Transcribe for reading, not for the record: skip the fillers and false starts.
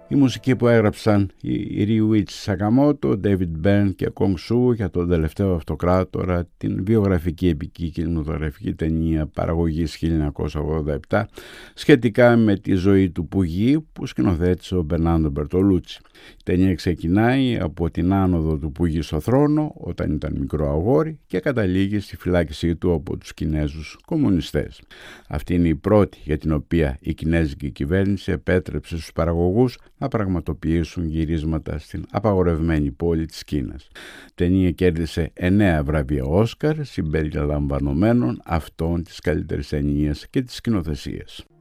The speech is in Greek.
Η μουσική που έγραψαν οι Ryuichi Sakamoto, David Byrne και Kong Su για τον τελευταίο αυτοκράτορα, την βιογραφική επική κινηματογραφική ταινία παραγωγής 1987 σχετικά με τη ζωή του Πουγί που σκηνοθέτησε ο Μπερνάντο Μπερτολούτσι. Η ταινία ξεκινάει από την άνοδο του Πουγί στο θρόνο όταν ήταν μικρό αγόρι και καταλήγει στη φυλάκισή του από τους Κινέζους κομμουνιστές. Αυτή είναι η πρώτη για την οποία η κινέζικη κυβέρνηση επέτρεψε στους παραγωγούς να πραγματοποιήσουν γυρίσματα στην απαγορευμένη πόλη της Κίνας. Η ταινία κέρδισε 9 βραβεία Όσκαρ συμπεριλαμβανομένων αυτών της καλύτερης ταινίας και της σκηνοθεσίας.